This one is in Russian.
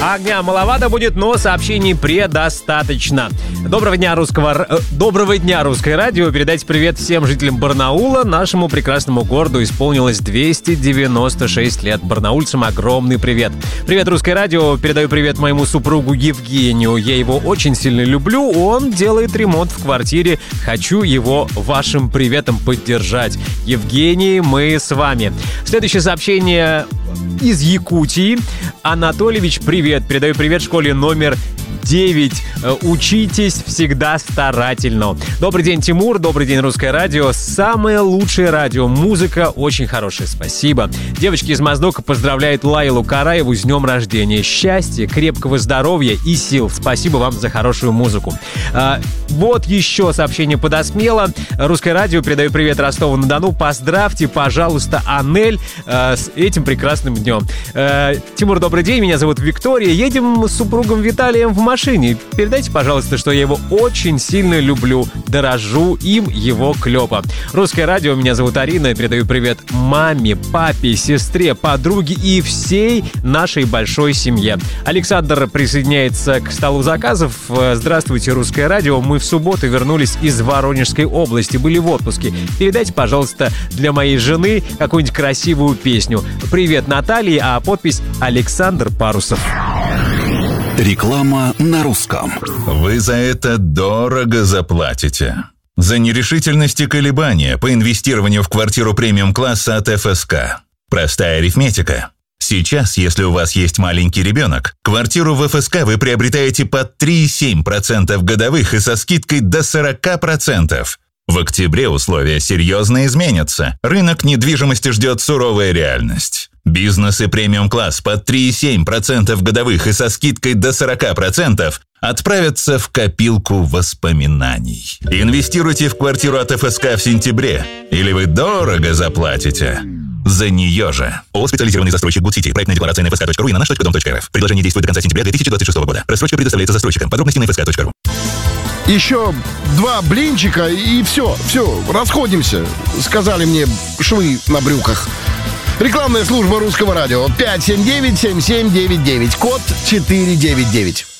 Огня маловато будет, но сообщений предостаточно. Доброго дня, русское радио. Передайте привет всем жителям Барнаула. Нашему прекрасному городу исполнилось 296 лет. Барнаульцам огромный привет. Привет, русское радио. Передаю привет моему супругу Евгению. Я его очень сильно люблю. Он делает ремонт в квартире. Хочу его вашим приветом поддержать. Евгений, мы с вами. Следующее сообщение из Якутии. Анатольевич, привет. Передаю привет школе номер 9. Учитесь всегда старательно. Добрый день, Тимур. Добрый день, русское радио. Самое лучшее радио. Музыка очень хорошая. Спасибо. Девочки из Моздока поздравляют Лайлу Караеву с днем рождения. Счастья, крепкого здоровья и сил. Спасибо вам за хорошую музыку. Вот еще сообщение подосмело. Русское радио. Передаю привет Ростову-на-Дону. Поздравьте, пожалуйста, Анель с этим прекрасным днем. Тимур, добрый день. Меня зовут Виктория. Едем с супругом Виталием в машине. Передайте, пожалуйста, что я его очень сильно люблю. Дорожу им его клёпа. Русское радио. Меня зовут Арина. Передаю привет маме, папе, сестре, подруге и всей нашей большой семье. Александр присоединяется к столу заказов. Здравствуйте, русское радио. Мы в субботу вернулись из Воронежской области. Были в отпуске. Передайте, пожалуйста, для моей жены какую-нибудь красивую песню. Привет, Наталья, а подпись Александр Парусов. Реклама на русском. Вы за это дорого заплатите. За нерешительность и колебания по инвестированию в квартиру премиум-класса от ФСК. Простая арифметика. Сейчас, если у вас есть маленький ребенок, квартиру в ФСК вы приобретаете под 3,7% годовых и со скидкой до 40%. В октябре условия серьезно изменятся. Рынок недвижимости ждет суровая реальность. Бизнес и премиум-класс под 3,7% годовых и со скидкой до 40% отправятся в копилку воспоминаний. Инвестируйте в квартиру от ФСК в сентябре, или вы дорого заплатите за нее же. ООО «Специализированный застройщик Good City». Проектная декларация на fsk.ru и на nаш.dom.rf. Предложение действует до конца сентября 2026 года. Рассрочка предоставляется застройщикам. Подробности на fsk.ru. Еще 2 блинчика и все, расходимся, сказали мне швы на брюках. Рекламная служба русского радио 579-7799, код 499.